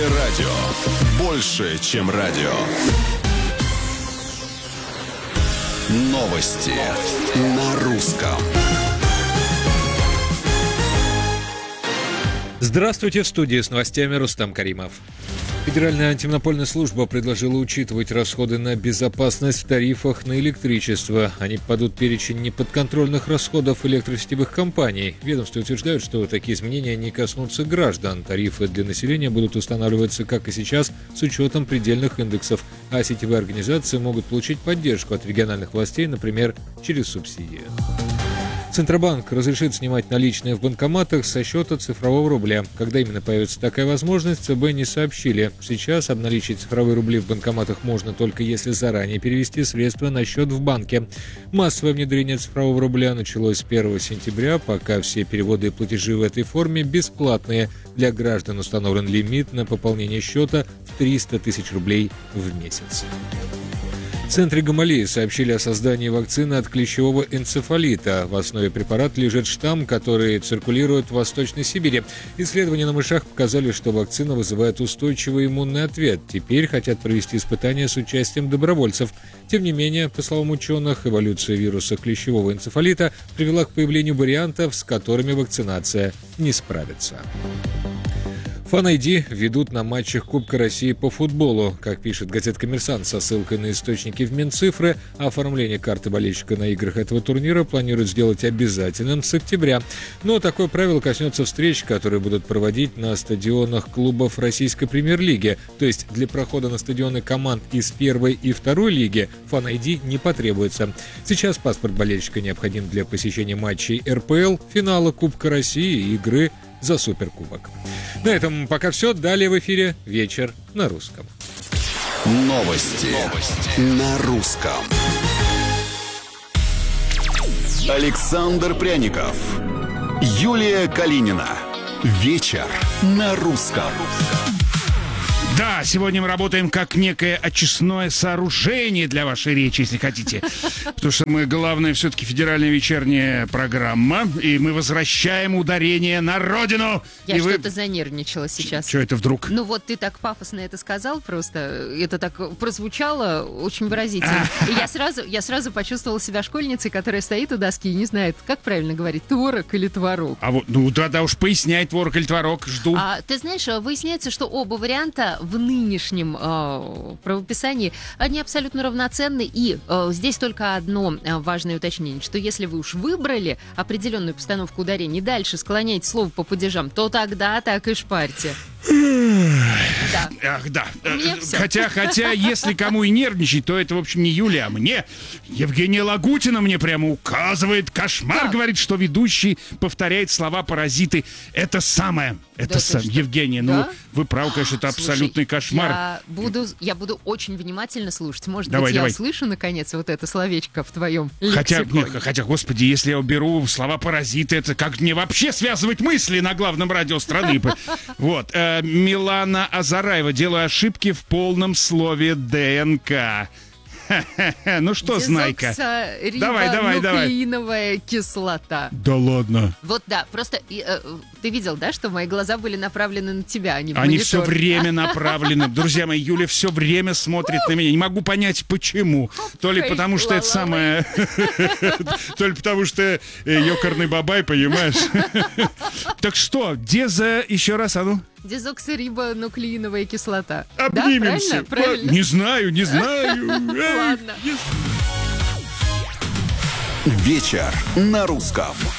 Радио. Больше, чем радио. Новости на русском. Здравствуйте, в студии с новостями Рустам Каримов. Федеральная антимонопольная служба предложила учитывать расходы на безопасность в тарифах на электричество. Они попадут в перечень неподконтрольных расходов электросетевых компаний. Ведомства утверждают, что такие изменения не коснутся граждан. Тарифы для населения будут устанавливаться, как и сейчас, с учетом предельных индексов, а сетевые организации могут получить поддержку от региональных властей, например, через субсидии. Центробанк разрешит снимать наличные в банкоматах со счета цифрового рубля. Когда именно появится такая возможность, ЦБ не сообщили. Сейчас обналичить цифровые рубли в банкоматах можно только если заранее перевести средства на счет в банке. Массовое внедрение цифрового рубля началось с 1 сентября, пока все переводы и платежи в этой форме бесплатные. Для граждан установлен лимит на пополнение счета в 300 тысяч рублей в месяц. В центре Гамалеи сообщили о создании вакцины от клещевого энцефалита. В основе препарата лежит штамм, который циркулирует в Восточной Сибири. Исследования на мышах показали, что вакцина вызывает устойчивый иммунный ответ. Теперь хотят провести испытания с участием добровольцев. Тем не менее, по словам ученых, эволюция вируса клещевого энцефалита привела к появлению вариантов, с которыми вакцинация не справится. Фан-ID ведут на матчах Кубка России по футболу. Как пишет газета «Коммерсант» со ссылкой на источники в Минцифры, оформление карты болельщика на играх этого турнира планируют сделать обязательным с октября. Но такое правило коснется встреч, которые будут проводить на стадионах клубов российской премьер-лиги. То есть для прохода на стадионы команд из первой и второй лиги Фан-ID не потребуется. Сейчас паспорт болельщика необходим для посещения матчей РПЛ, финала Кубка России и игры за Суперкубок. На этом пока все. Далее в эфире «Вечер на русском». Новости на русском. Александр Пряников, Юлия Калинина. Вечер на русском. Да, сегодня мы работаем как некое очистное сооружение для вашей речи, если хотите. Потому что мы, главное, все-таки федеральная вечерняя программа, и мы возвращаем ударение на родину. Я что-то занервничала сейчас. Что это вдруг? Ну вот ты так пафосно это сказал просто, это так прозвучало очень выразительно. И я сразу почувствовала себя школьницей, которая стоит у доски и не знает, как правильно говорить, творог или творог. А вот, ну да уж поясняй, творог или творог, жду. Ты знаешь, выясняется, что оба варианта в нынешнем правописании, они абсолютно равноценны. И здесь только одно важное уточнение, что если вы уж выбрали определенную постановку ударений и дальше склоняете слово по падежам, то тогда так и шпарьте. Да. Ах, да. Хотя, если кому и нервничать, то это, в общем, не Юля, а мне. Евгения Лагутина мне прямо указывает, кошмар, говорит, что ведущий повторяет слова паразиты. Это самое. Евгения, ну, вы правы, конечно, это абсолютный кошмар. Я буду очень внимательно слушать. Может быть, я услышу, наконец, вот это словечко в твоем лексиконе. Хотя, господи, если я уберу слова паразиты, это как мне вообще связывать мысли на главном радио страны? Вот. Милана Азараева. Делаю ошибки в полном слове ДНК. Ну что, Знайка? Давай. Нуклеиновая кислота. Да ладно. Вот да, просто ты видел, да, что мои глаза были направлены на тебя, а не в монитор. Они все время направлены. Друзья мои, Юля все время смотрит на меня. Не могу понять, почему. То ли потому, что это самое... То ли потому, что ёкарный бабай, понимаешь? Так что, еще раз, а ну? Дезоксирибонуклеиновая кислота. Обнимемся. Да, правильно? Не знаю. Ладно. Вечер на русском.